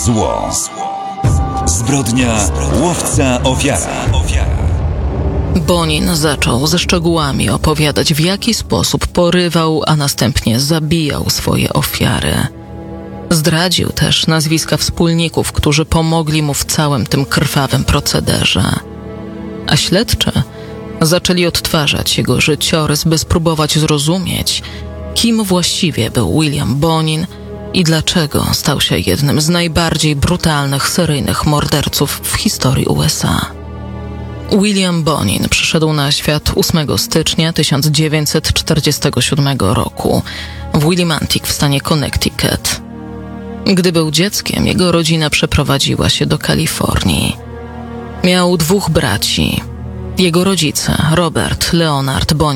Zło. Zbrodnia, łowca, ofiara. Bonin zaczął ze szczegółami opowiadać, w jaki sposób porywał, a następnie zabijał swoje ofiary. Zdradził też nazwiska wspólników, którzy pomogli mu w całym tym krwawym procederze. A śledczy zaczęli odtwarzać jego życiorys, by spróbować zrozumieć, kim właściwie był William Bonin i dlaczego stał się jednym z najbardziej brutalnych seryjnych morderców w historii USA. William Bonin przyszedł na świat 8 stycznia 1947 roku w Willimantic w stanie Connecticut. Gdy był dzieckiem, jego rodzina przeprowadziła się do Kalifornii. Miał 2 braci. Jego rodzice, Robert Leonard Bonin